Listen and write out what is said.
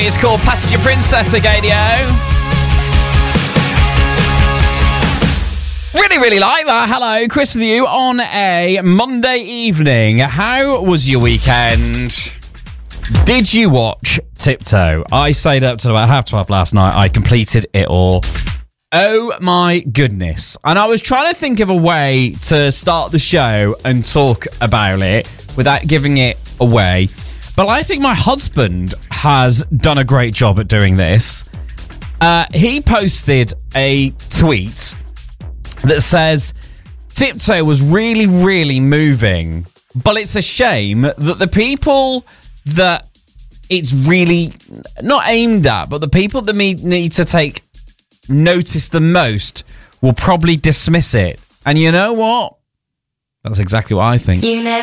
is called Passenger Princess Agadio. Really like that. Hello, Chris with you on a Monday evening. How was your weekend? Did you watch Tiptoe? I stayed up till about 12:30 last night. I completed it all. Oh my goodness. And I was trying to think of a way to start the show and talk about it without giving it away. But I think my husband has done a great job at doing this. He posted a tweet that says, Tiptoe was really moving, but it's a shame that the people that it's really not aimed at, but the people that need to take notice the most will probably dismiss it. And you know what? That's exactly what I think.